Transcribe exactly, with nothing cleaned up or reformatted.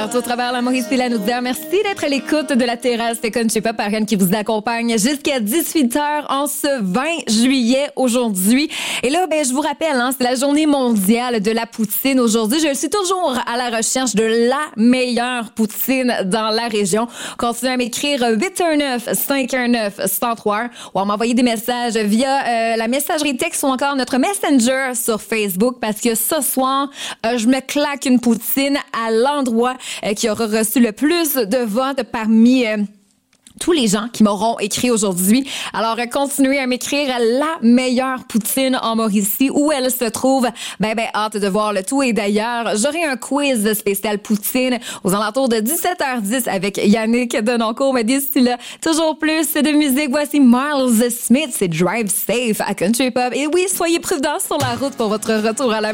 partout à travers la Mauricie, la nous dire merci d'être à l'écoute de la terrasse de Country Pop, Ariane qui vous accompagne jusqu'à dix-huit heures en ce vingt juillet aujourd'hui. Et là, ben, je vous rappelle, hein, c'est la journée mondiale de la poutine aujourd'hui. Je suis toujours à la recherche de la meilleure poutine dans la région. Continuez à m'écrire huit un neuf, cinq un neuf, un zéro trois ou à m'envoyer des messages via euh, la messagerie texte ou encore notre Messenger sur Facebook parce que ce soir, euh, je me claque une poutine à l'endroit euh, qui aura reçu le plus de votes parmi euh, tous les gens qui m'auront écrit aujourd'hui. Alors, euh, continuez à m'écrire la meilleure poutine en Mauricie, où elle se trouve. Ben, ben, hâte de voir le tout. Et d'ailleurs, j'aurai un quiz spécial poutine aux alentours de dix-sept heures dix avec Yannick Denoncourt. Mais d'ici là, toujours plus de musique. Voici Miles Smith, c'est Drive Safe à Country Pop. Et oui, soyez prudents sur la route pour votre retour à la